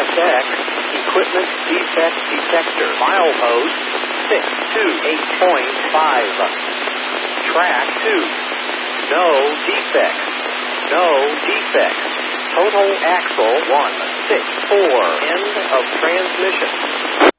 ESX, Equipment Defect Detector. Milepost 628.5. Track 2. No defects. No defects. Total axle 164. End of transmission.